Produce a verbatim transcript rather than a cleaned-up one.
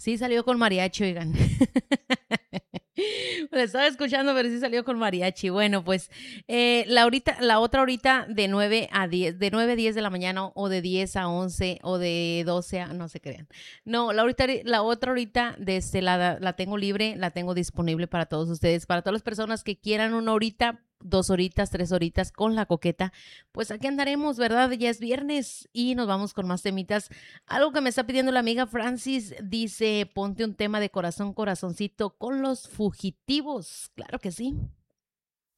Sí salió con mariachi, oigan. La estaba escuchando, pero sí salió con mariachi. Bueno, pues eh, la, horita, la otra horita de nueve a diez, de nueve a diez de la mañana o de diez a once o de doce a, no se crean. No, la, ahorita, la otra horita de este, la, la tengo libre, la tengo disponible para todos ustedes, para todas las personas que quieran una horita, dos horitas, tres horitas con la coqueta. Pues aquí andaremos, ¿verdad? Ya es viernes y nos vamos con más temitas. Algo que me está pidiendo la amiga Francis dice, ponte un tema de corazón, corazoncito con los fugitivos. Claro que sí.